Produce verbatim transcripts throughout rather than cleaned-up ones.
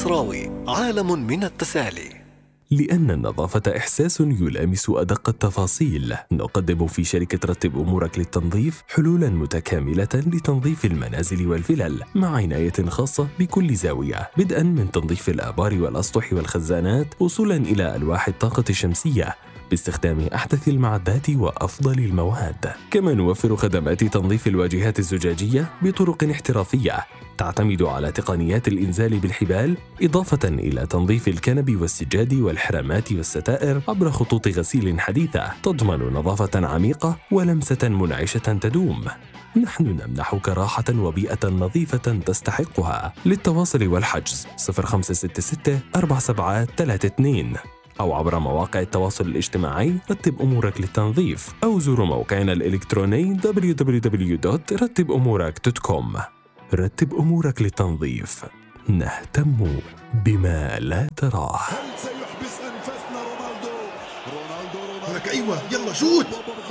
مصراوي، عالم من التسالي. لأن النظافة إحساس يلامس أدق التفاصيل، نقدم في شركة رتب أمورك للتنظيف حلولاً متكاملة لتنظيف المنازل والفلل مع عناية خاصة بكل زاوية، بدءاً من تنظيف الآبار والأسطح والخزانات وصولاً إلى ألواح الطاقة الشمسية باستخدام أحدث المعدات وأفضل المواد. كما نوفر خدمات تنظيف الواجهات الزجاجية بطرق احترافية تعتمد على تقنيات الإنزال بالحبال، إضافة إلى تنظيف الكنب والسجاد والحرامات والستائر عبر خطوط غسيل حديثة تضمن نظافة عميقة ولمسة منعشة تدوم. نحن نمنحك راحة وبيئة نظيفة تستحقها. للتواصل والحجز صفر خمسة ستة ستة أربعة سبعة ثلاثة اثنين أو عبر مواقع التواصل الاجتماعي رتب أمورك للتنظيف، أو زوروا موقعنا الإلكتروني دبليو دبليو دبليو دوت رتب أمورك دوت كوم. رتب أمورك للتنظيف، نهتم بما لا تراه. هل سيحبس أنفاسنا رونالدو؟ رونالدو لك أيوة يلا شوت.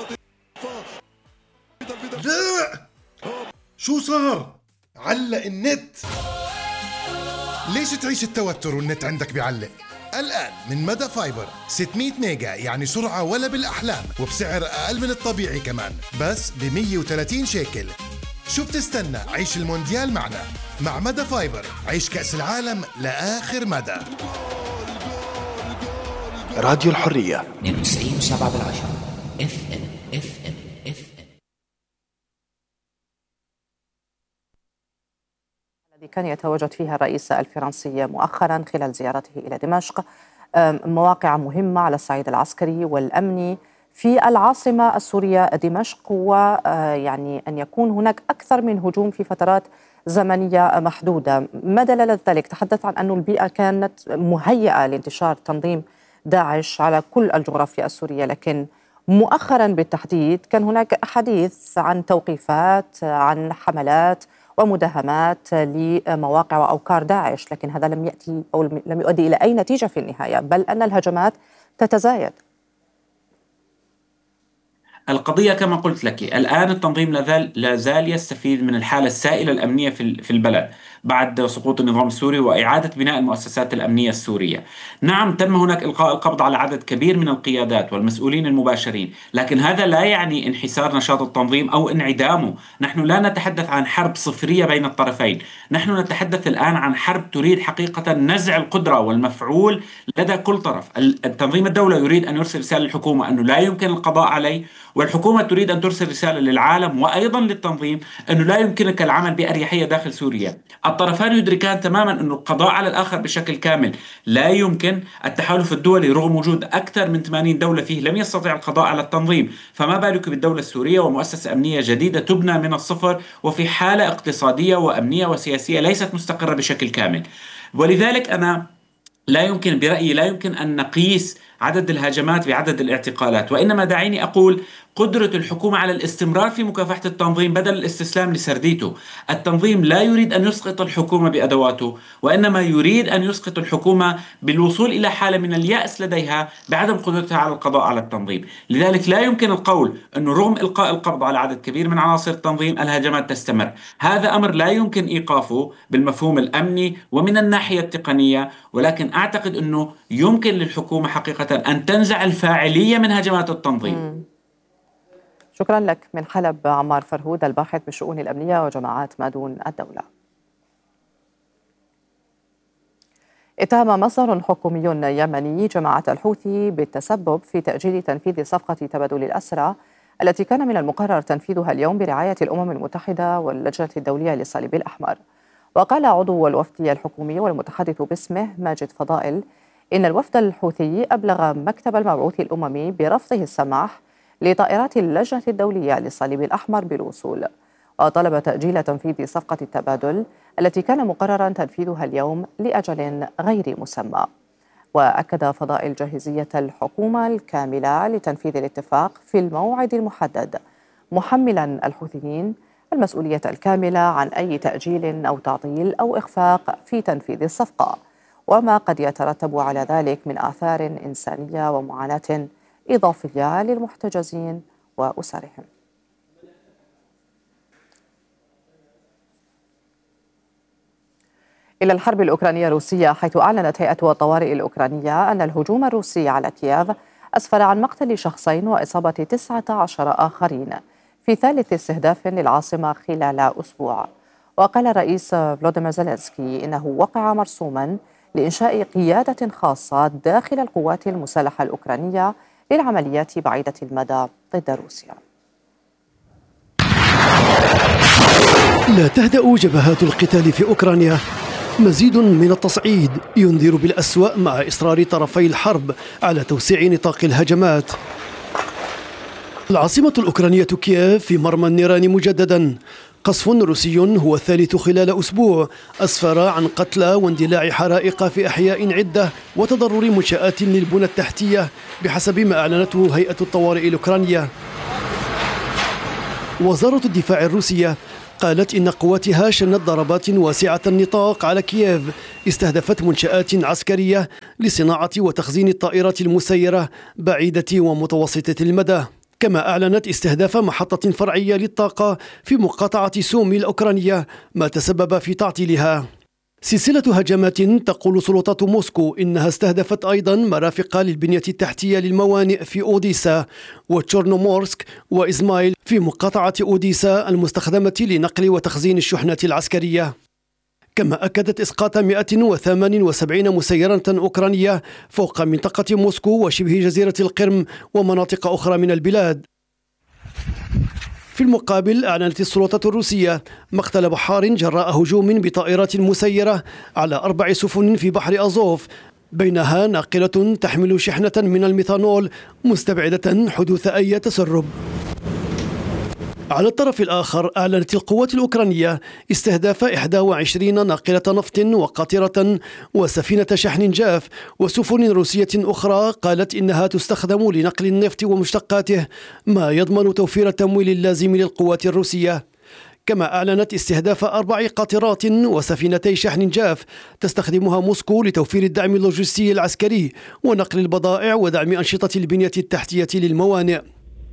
لا شو صار؟ علق النت. ليش تعيش التوتر والنت عندك بيعلق؟ الآن من مدى فايبر ستمية ميجا، يعني سرعة ولا بالأحلام، وبسعر أقل من الطبيعي كمان، بس ب مية وثلاثين شيكل. شو بتستنى؟ عيش المونديال معنا. مع مدى فايبر عيش كأس العالم لآخر مدى. راديو الحرية اثنين وتسعين وسبعة بالعشرة اف ام اف ام اف ام. الذي كان يتواجد فيها الرئيس الفرنسي مؤخرا خلال زيارته إلى دمشق، مواقع مهمة على الصعيد العسكري والأمني في العاصمة السورية دمشق، ويعني أن يكون هناك أكثر من هجوم في فترات زمنية محدودة. ما دلالة ذلك؟ تحدث عن أن البيئة كانت مهيئة لانتشار تنظيم داعش على كل الجغرافيا السورية، لكن مؤخرا بالتحديد كان هناك حديث عن توقيفات، عن حملات ومداهمات لمواقع وأوكار داعش، لكن هذا لم يأتي أو لم يؤدي إلى أي نتيجة في النهاية، بل أن الهجمات تتزايد. القضية كما قلت لك، الآن التنظيم لا زال يستفيد من الحالة السائلة الأمنية في البلد بعد سقوط النظام السوري وإعادة بناء المؤسسات الأمنية السورية. نعم، تم هناك إلقاء القبض على عدد كبير من القيادات والمسؤولين المباشرين، لكن هذا لا يعني انحسار نشاط التنظيم أو انعدامه. نحن لا نتحدث عن حرب صفرية بين الطرفين، نحن نتحدث الآن عن حرب تريد حقيقة نزع القدرة والمفعول لدى كل طرف. التنظيم الدولة يريد أن يرسل رسالة للحكومة أنه لا يمكن القضاء عليه، والحكومة تريد أن ترسل رسالة للعالم وأيضا للتنظيم أنه لا يمكنك العمل بأريحية داخل سوريا. الطرفان يدركان تماما أن القضاء على الآخر بشكل كامل لا يمكن. التحالف الدولي رغم وجود أكثر من ثمانين دولة فيه لم يستطع القضاء على التنظيم، فما بالك بالدولة السورية ومؤسسة أمنية جديدة تبنى من الصفر وفي حالة اقتصادية وأمنية وسياسية ليست مستقرة بشكل كامل. ولذلك أنا لا يمكن برأيي لا يمكن أن نقيس عدد الهجمات بعدد الاعتقالات، وإنما دعيني أقول قدرة الحكومة على الاستمرار في مكافحة التنظيم بدل الاستسلام لسرديته. التنظيم لا يريد أن يسقط الحكومة بأدواته، وإنما يريد أن يسقط الحكومة بالوصول إلى حالة من اليأس لديها بعدم قدرتها على القضاء على التنظيم. لذلك لا يمكن القول أنه رغم إلقاء القبض على عدد كبير من عناصر التنظيم الهجمات تستمر. هذا أمر لا يمكن إيقافه بالمفهوم الأمني ومن الناحية التقنية، ولكن أعتقد أنه يمكن للحكومة حقيقة أن تنزع الفاعلية من هجمات التنظيم. مم. شكرا لك. من حلب عمار فرهود، الباحث بالشؤون الأمنية وجماعات ما دون الدولة. اتهم مصدر حكومي يمني جماعة الحوثي بالتسبب في تأجيل تنفيذ صفقة تبادل الأسرى التي كان من المقرر تنفيذها اليوم برعاية الأمم المتحدة واللجنة الدولية للصليب الأحمر. وقال عضو الوفد الحكومي والمتحدث باسمه ماجد فضائل إن الوفد الحوثي أبلغ مكتب المبعوث الأممي برفضه السماح لطائرات اللجنة الدولية للصليب الأحمر بالوصول، وطلب تأجيل تنفيذ صفقة التبادل التي كان مقررا تنفيذها اليوم لأجل غير مسمى. وأكد فضائل جاهزية الحكومة الكاملة لتنفيذ الاتفاق في الموعد المحدد، محملا الحوثيين المسؤولية الكاملة عن أي تأجيل أو تعطيل أو إخفاق في تنفيذ الصفقة وما قد يترتب على ذلك من آثار إنسانية ومعاناة إضافية للمحتجزين وأسرهم. إلى الحرب الأوكرانية الروسية، حيث أعلنت هيئة الطوارئ الأوكرانية أن الهجوم الروسي على كييف أسفر عن مقتل شخصين وإصابة تسعة عشر آخرين في ثالث استهداف للعاصمة خلال أسبوع. وقال الرئيس فلوديمير زيلينسكي إنه وقع مرسوما لإنشاء قيادة خاصة داخل القوات المسلحة الأوكرانية للعمليات بعيدة المدى ضد روسيا. لا تهدأ جبهات القتال في أوكرانيا، مزيد من التصعيد ينذر بالأسوأ مع إصرار طرفي الحرب على توسيع نطاق الهجمات. العاصمة الأوكرانية كييف في مرمى النيران مجددا. قصف روسي هو الثالث خلال أسبوع أسفر عن قتلى واندلاع حرائق في أحياء عدة وتضرر منشآت للبنى التحتية بحسب ما أعلنته هيئة الطوارئ الأوكرانية. وزارة الدفاع الروسية قالت إن قواتها شنت ضربات واسعة النطاق على كييف استهدفت منشآت عسكرية لصناعة وتخزين الطائرات المسيرة بعيدة ومتوسطة المدى. كما أعلنت استهداف محطة فرعية للطاقة في مقاطعة سومي الأوكرانية، ما تسبب في تعطيلها. سلسلة هجمات تقول سلطات موسكو إنها استهدفت أيضا مرافق للبنية التحتية للموانئ في أوديسا وتشورنومورسك وإزمايل في مقاطعة أوديسا المستخدمة لنقل وتخزين الشحنات العسكرية. كما أكدت إسقاط مئة وثمانية وسبعين مسيرة أوكرانية فوق منطقة موسكو وشبه جزيرة القرم ومناطق أخرى من البلاد. في المقابل أعلنت السلطات الروسية مقتل بحار جراء هجوم بطائرات مسيرة على أربع سفن في بحر أزوف، بينها ناقلة تحمل شحنة من الميثانول مستبعدة حدوث أي تسرب. على الطرف الآخر أعلنت القوات الأوكرانية استهداف إحدى وعشرين ناقلة نفط وقاطرة وسفينة شحن جاف وسفن روسية أخرى قالت إنها تستخدم لنقل النفط ومشتقاته، ما يضمن توفير التمويل اللازم للقوات الروسية. كما أعلنت استهداف أربع قاطرات وسفينتي شحن جاف تستخدمها موسكو لتوفير الدعم اللوجستي العسكري ونقل البضائع ودعم أنشطة البنية التحتية للموانئ.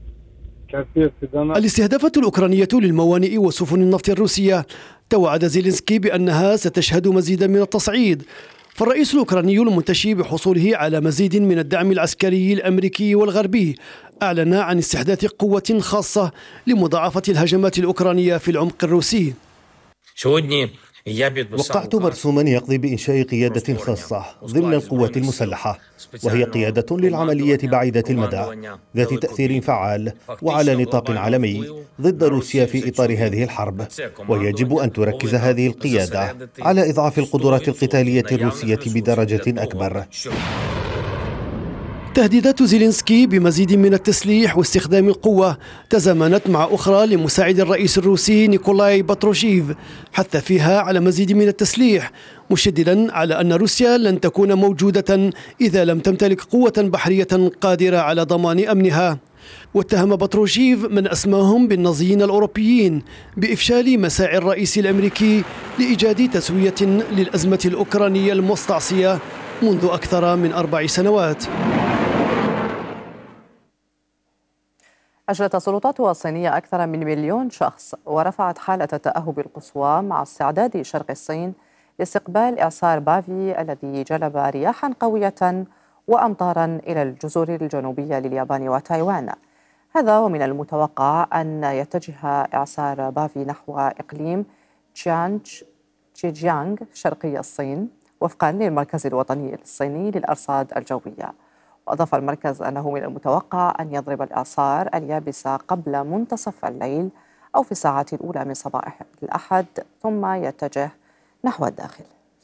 الاستهدافات الأوكرانية للموانئ وسفن النفط الروسية توعد زيلينسكي بأنها ستشهد مزيدا من التصعيد. فالرئيس الأوكراني المنتشي بحصوله على مزيد من الدعم العسكري الأمريكي والغربي أعلن عن استحداث قوة خاصة لمضاعفة الهجمات الأوكرانية في العمق الروسي. وقعت مرسوما يقضي بإنشاء قيادة خاصة ضمن القوات المسلحة، وهي قيادة للعملية بعيدة المدى ذات تأثير فعال وعلى نطاق عالمي ضد روسيا في إطار هذه الحرب. ويجب أن تركز هذه القيادة على إضعاف القدرات القتالية الروسية بدرجة أكبر. تهديدات زيلينسكي بمزيد من التسليح واستخدام القوة تزامنت مع أخرى لمساعد الرئيس الروسي نيكولاي باتروشيف حث فيها على مزيد من التسليح، مشددا على أن روسيا لن تكون موجودة إذا لم تمتلك قوة بحرية قادرة على ضمان أمنها. واتهم باتروشيف من أسماهم بالنازيين الأوروبيين بإفشال مساعي الرئيس الأمريكي لإيجاد تسوية للأزمة الأوكرانية المستعصية منذ أكثر من أربع سنوات. أجرت السلطات الصينية أكثر من مليون شخص ورفعت حالة التأهب القصوى مع استعداد شرق الصين لاستقبال إعصار بافي الذي جلب رياحا قوية وأمطارا إلى الجزر الجنوبية لليابان وتايوان. هذا ومن المتوقع أن يتجه إعصار بافي نحو إقليم تشيجيانغ شرقي الصين وفقا للمركز الوطني الصيني للأرصاد الجوية. وأضاف المركز أنه من المتوقع أن يضرب الإعصار اليابسة قبل منتصف الليل أو في الساعات الأولى من صباح الأحد ثم يتجه نحو الداخل.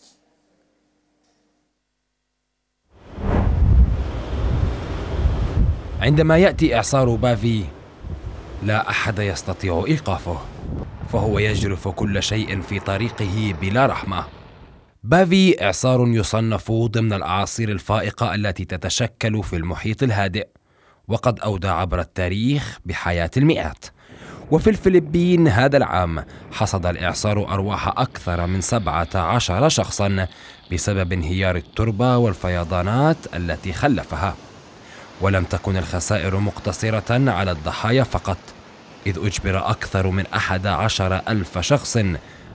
عندما يأتي إعصار بافي لا أحد يستطيع إيقافه، فهو يجرف كل شيء في طريقه بلا رحمة. بافي إعصار يصنف ضمن الأعاصير الفائقة التي تتشكل في المحيط الهادئ، وقد أودى عبر التاريخ بحياة المئات. وفي الفلبين هذا العام حصد الإعصار أرواح أكثر من سبعة عشر شخصا بسبب انهيار التربة والفيضانات التي خلفها. ولم تكن الخسائر مقتصرة على الضحايا فقط، إذ أجبر أكثر من أحد عشر ألف شخص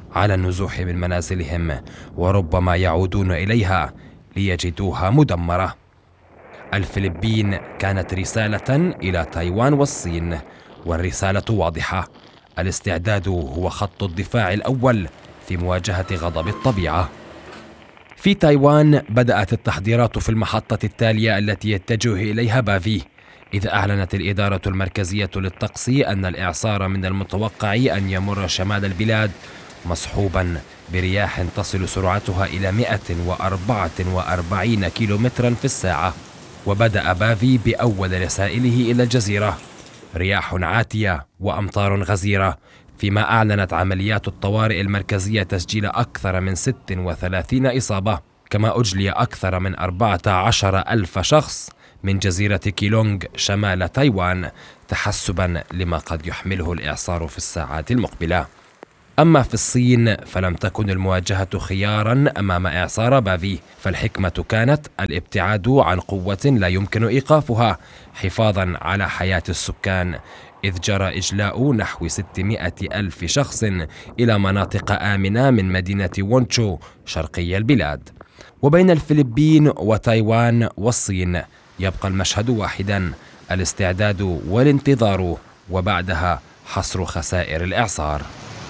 على النزوح من منازلهم، وربما يعودون إليها ليجدوها مدمرة. الفلبين كانت رسالة إلى تايوان والصين، والرسالة واضحة: الاستعداد هو خط الدفاع الأول في مواجهة غضب الطبيعة. في تايوان بدأت التحضيرات في المحطة التالية التي يتجه إليها بافي، إذ أعلنت الإدارة المركزية للطقس أن الإعصار من المتوقع أن يمر شمال البلاد مصحوبا برياح تصل سرعتها إلى مئة وأربعة وأربعين كيلومترا في الساعة. وبدأ بافي بأول رسائله إلى الجزيرة: رياح عاتية وأمطار غزيرة، فيما أعلنت عمليات الطوارئ المركزية تسجيل أكثر من ستة وثلاثين إصابة، كما أجلي أكثر من أربعة عشر ألف شخص من جزيرة كيلونغ شمال تايوان تحسبا لما قد يحمله الإعصار في الساعات المقبلة. أما في الصين فلم تكن المواجهة خيارا أمام إعصار بافي، فالحكمة كانت الابتعاد عن قوة لا يمكن إيقافها حفاظا على حياة السكان، إذ جرى إجلاء نحو ستمائة ألف شخص إلى مناطق آمنة من مدينة وونشو شرقي البلاد. وبين الفلبين وتايوان والصين يبقى المشهد واحدا: الاستعداد والانتظار، وبعدها حصر خسائر الإعصار.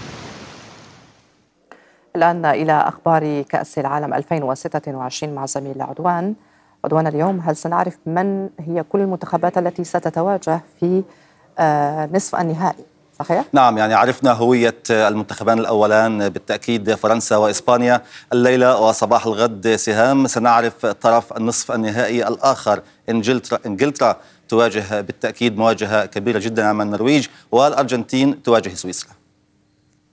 الآن إلى أخبار كأس العالم ألفين وستة وعشرين مع زميل عدوان. عدوان، اليوم هل سنعرف من هي كل المنتخبات التي ستتواجه في آه نصف النهائي؟ صحيح؟ نعم، يعني عرفنا هوية المنتخبان الأولان بالتأكيد فرنسا وإسبانيا. الليلة وصباح الغد سهام سنعرف طرف النصف النهائي الآخر. إنجلترا إنجلترا تواجه بالتأكيد مواجهة كبيرة جدا أمام النرويج، والأرجنتين تواجه سويسرا.